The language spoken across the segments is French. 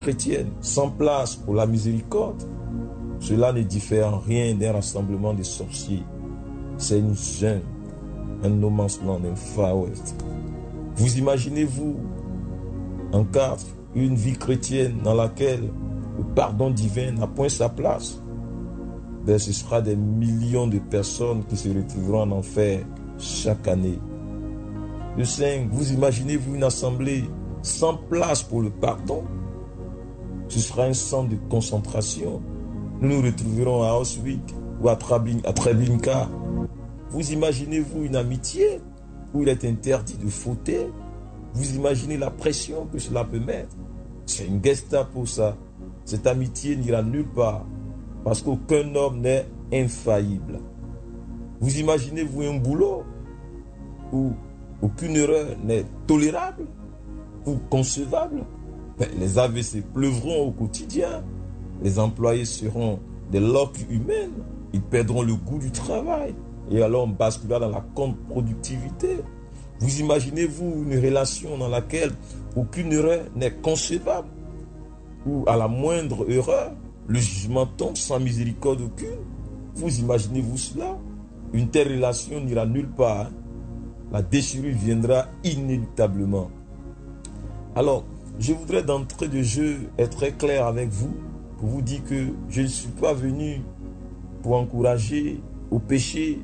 chrétienne sans place pour la miséricorde, cela ne diffère en rien d'un rassemblement de sorciers. C'est une jungle, un no man's land, un Far West. Vous imaginez-vous en cadre une vie chrétienne dans laquelle le pardon divin n'a point sa place? Ben, ce sera des millions de personnes qui se retrouveront en enfer chaque année. Le 5, vous imaginez-vous une assemblée sans place pour le pardon? Ce sera un centre de concentration. Nous nous retrouverons à Auschwitz ou à Treblinka. Vous imaginez-vous une amitié où il est interdit de fauter? Vous imaginez la pression que cela peut mettre? C'est une Gestapo ça. Cette amitié n'ira nulle part parce qu'aucun homme n'est infaillible. Vous imaginez-vous un boulot où aucune erreur n'est tolérable ou concevable? Ben, les AVC pleuvront au quotidien. Les employés seront des loques humaines. Ils perdront le goût du travail. Et alors on basculera dans la contre-productivité. Vous imaginez-vous une relation dans laquelle aucune erreur n'est concevable? Ou à la moindre erreur, le jugement tombe sans miséricorde aucune? Vous imaginez-vous cela? Une telle relation n'ira nulle part. La déchirure viendra inéluctablement. Alors, je voudrais d'entrée de jeu être très clair avec vous pour vous dire que je ne suis pas venu pour encourager au péché,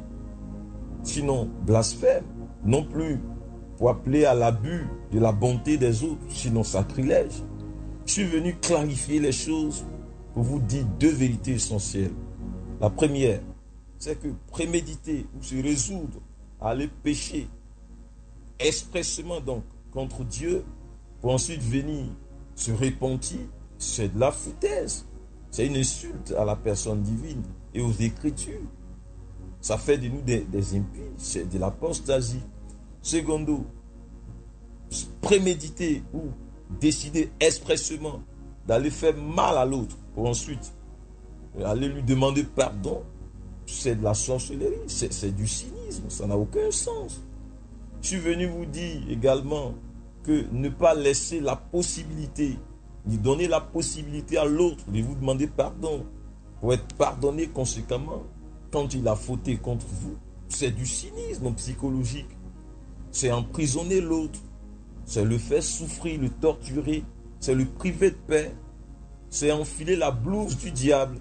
sinon blasphème, non plus pour appeler à l'abus de la bonté des autres, sinon sacrilège. Je suis venu clarifier les choses pour vous dire deux vérités essentielles. La première, c'est que préméditer ou se résoudre à aller pécher expressément donc contre Dieu pour ensuite venir se repentir, c'est de la foutaise. C'est une insulte à la personne divine et aux Écritures. Ça fait de nous des impies, c'est de l'apostasie. Secondo, préméditer ou décider expressément d'aller faire mal à l'autre pour ensuite aller lui demander pardon, c'est de la sorcellerie, c'est du cynisme, ça n'a aucun sens. Je suis venu vous dire également que ne pas laisser la possibilité, ni donner la possibilité à l'autre de vous demander pardon pour être pardonné conséquemment quand il a fauté contre vous, c'est du cynisme psychologique. C'est emprisonner l'autre, c'est le faire souffrir, le torturer, c'est le priver de paix, c'est enfiler la blouse du diable.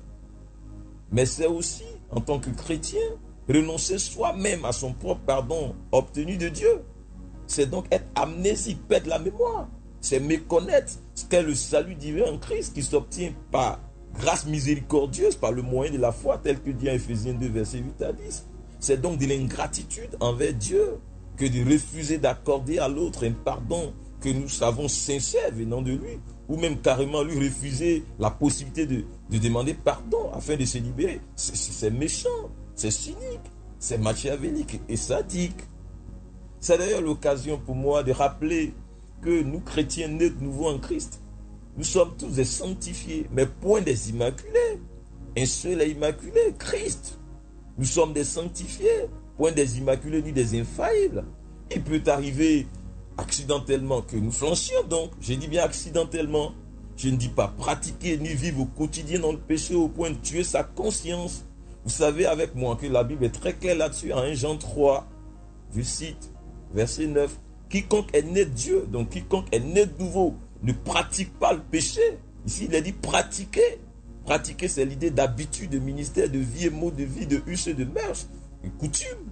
Mais c'est aussi, en tant que chrétien, renoncer soi-même à son propre pardon obtenu de Dieu. C'est donc être amnésique, perdre la mémoire. C'est méconnaître ce qu'est le salut divin en Christ qui s'obtient par grâce miséricordieuse, par le moyen de la foi, tel que dit en Éphésiens 2, versets 8 à 10. C'est donc de l'ingratitude envers Dieu que de refuser d'accorder à l'autre un pardon que nous savons sincère venant de lui, ou même carrément lui refuser la possibilité de demander pardon afin de se libérer. C'est méchant, c'est cynique, c'est machiavélique et sadique. C'est d'ailleurs l'occasion pour moi de rappeler que nous, chrétiens nés de nouveau en Christ, nous sommes tous des sanctifiés, mais point des immaculés. Un seul est immaculé, Christ. Nous sommes des sanctifiés, point des immaculés ni des infaillibles. Il peut arriver accidentellement que nous flanchions donc. Je dis bien accidentellement. Je ne dis pas pratiquer ni vivre au quotidien dans le péché au point de tuer sa conscience. Vous savez avec moi que la Bible est très claire là-dessus. En 1 Jean 3, je cite, verset 9. Quiconque est né de Dieu, donc quiconque est né de nouveau, ne pratique pas le péché. Ici, il est dit pratiquer. Pratiquer, c'est l'idée d'habitude, de ministère, de vie et mot de vie, de us et de mœurs, de coutume.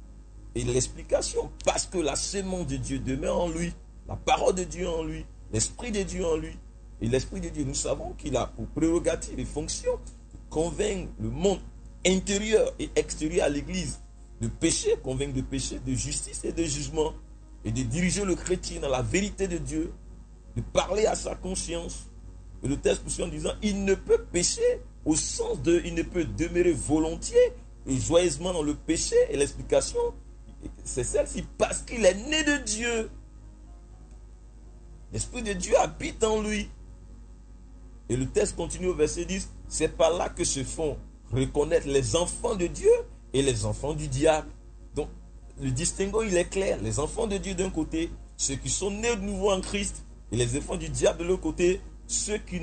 Et l'explication, parce que la sémence de Dieu demeure en lui, la parole de Dieu en lui, l'esprit de Dieu en lui. Et l'esprit de Dieu, nous savons qu'il a pour prérogative et fonction de convaincre le monde intérieur et extérieur à l'église de péché, convaincre de péché, de justice et de jugement, et de diriger le chrétien dans la vérité de Dieu, de parler à sa conscience. Et le texte poursuit en disant, il ne peut pécher au sens de, il ne peut demeurer volontiers et joyeusement dans le péché. Et l'explication, c'est celle-ci, parce qu'il est né de Dieu. L'Esprit de Dieu habite en lui. Et le texte continue au verset 10, c'est par là que se font reconnaître les enfants de Dieu et les enfants du diable. Donc, le distinguo, il est clair. Les enfants de Dieu d'un côté, ceux qui sont nés de nouveau en Christ, et les enfants du diable de l'autre côté, ceux qui